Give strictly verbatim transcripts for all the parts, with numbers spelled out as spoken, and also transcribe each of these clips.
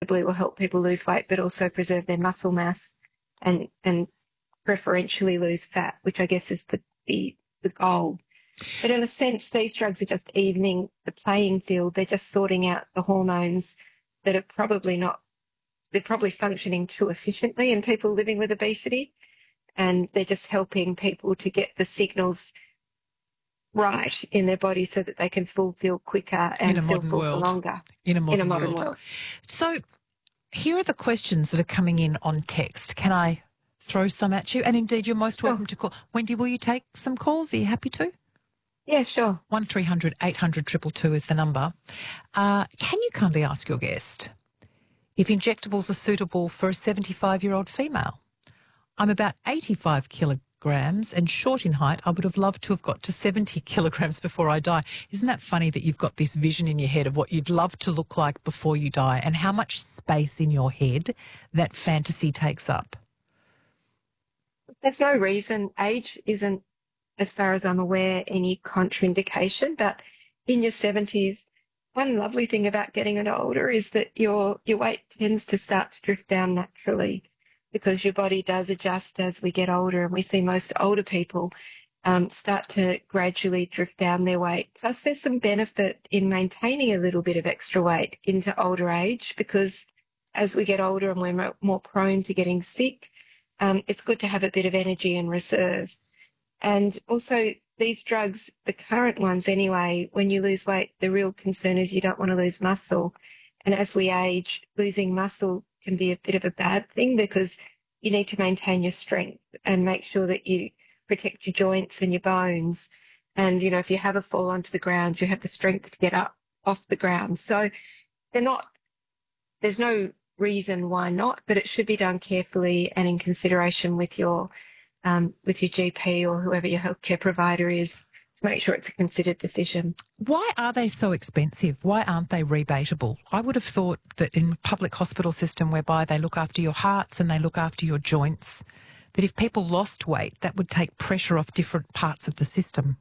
ostensibly will help people lose weight, but also preserve their muscle mass and, and preferentially lose fat, which I guess is the, the, the goal. But in a sense, these drugs are just evening the playing field. They're just sorting out the hormones that are probably not, they're probably functioning too efficiently in people living with obesity. And they're just helping people to get the signals right in their body so that they can fulfill quicker and feel full for longer. In a modern, in a modern world. world. So here are the questions that are coming in on text. Can I throw some at you? And indeed, you're most welcome Sure. to call. Wendy, will you take some calls? Are you happy to? Yeah, sure. one three hundred eight hundred two two two is the number. Uh, can you kindly ask your guest if injectables are suitable for a seventy-five-year-old female? I'm about eighty-five kilograms and short in height. I would have loved to have got to seventy kilograms before I die. Isn't that funny that you've got this vision in your head of what you'd love to look like before you die and how much space in your head that fantasy takes up? There's no reason. Age isn't, as far as I'm aware, any contraindication, but in your seventies, one lovely thing about getting it older is that your your weight tends to start to drift down naturally because your body does adjust as we get older, and we see most older people um, start to gradually drift down their weight. Plus, there's some benefit in maintaining a little bit of extra weight into older age because as we get older and we're more prone to getting sick, um, it's good to have a bit of energy in reserve. And also these drugs, the current ones anyway, when you lose weight, the real concern is you don't want to lose muscle. And as we age, losing muscle can be a bit of a bad thing because you need to maintain your strength and make sure that you protect your joints and your bones. And, you know, if you have a fall onto the ground, you have the strength to get up off the ground. So they're not, there's no reason why not, but it should be done carefully and in consideration with your Um, with your G P or whoever your healthcare provider is to make sure it's a considered decision. Why are they so expensive? Why aren't they rebatable? I would have thought that in the public hospital system whereby they look after your hearts and they look after your joints, that if people lost weight, that would take pressure off different parts of the system.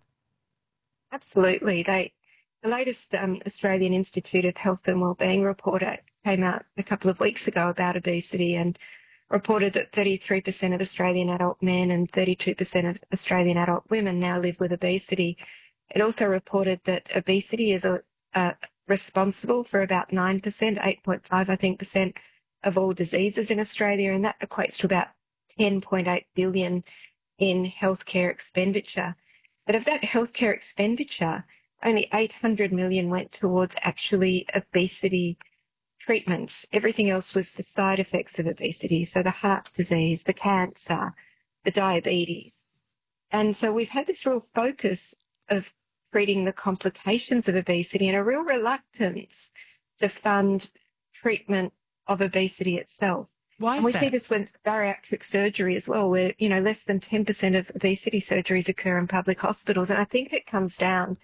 Absolutely. They, the latest um, Australian Institute of Health and Wellbeing report came out a couple of weeks ago about obesity and reported that thirty-three percent of Australian adult men and thirty-two percent of Australian adult women now live with obesity. It also reported that obesity is a, a responsible for about nine percent, eight point five, I think, percent of all diseases in Australia, and that equates to about ten point eight billion in healthcare expenditure. But of that healthcare expenditure, only eight hundred million went towards actually obesity treatments. Everything else was the side effects of obesity, so the heart disease, the cancer, the diabetes. And so we've had this real focus of treating the complications of obesity and a real reluctance to fund treatment of obesity itself. Why is and we that? see this with bariatric surgery as well, where, you know, less than ten percent of obesity surgeries occur in public hospitals. And I think it comes down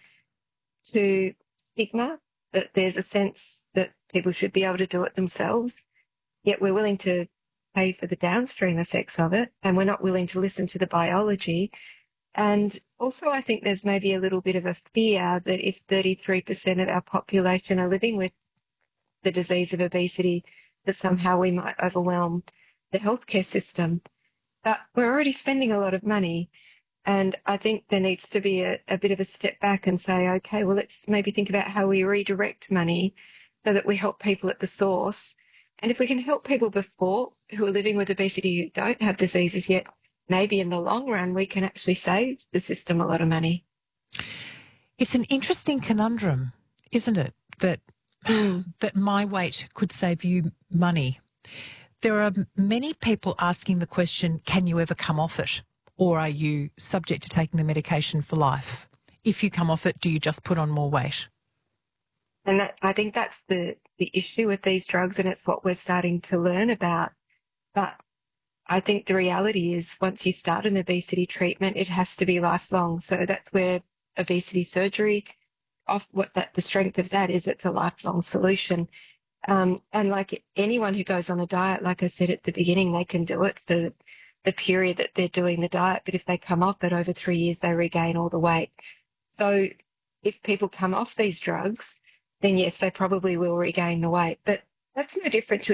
to stigma, that there's a sense that people should be able to do it themselves, yet we're willing to pay for the downstream effects of it, and we're not willing to listen to the biology. And also I think there's maybe a little bit of a fear that if thirty-three percent of our population are living with the disease of obesity, that somehow we might overwhelm the healthcare system. But we're already spending a lot of money. And I think there needs to be a, a bit of a step back and say, okay, well, let's maybe think about how we redirect money so that we help people at the source. And if we can help people before who are living with obesity who don't have diseases yet, maybe in the long run we can actually save the system a lot of money. It's an interesting conundrum, isn't it, that mm. that my weight could save you money. There are many people asking the question, can you ever come off it? Or are you subject to taking the medication for life? If you come off it, do you just put on more weight? And that, I think that's the, the issue with these drugs, and it's what we're starting to learn about. But I think the reality is once you start an obesity treatment, it has to be lifelong. So that's where obesity surgery, off what that the strength of that is, it's a lifelong solution. Um, and like anyone who goes on a diet, like I said at the beginning, they can do it for the period that they're doing the diet. But if they come off it over three years, they regain all the weight. So if people come off these drugs, then yes, they probably will regain the weight. But that's no different to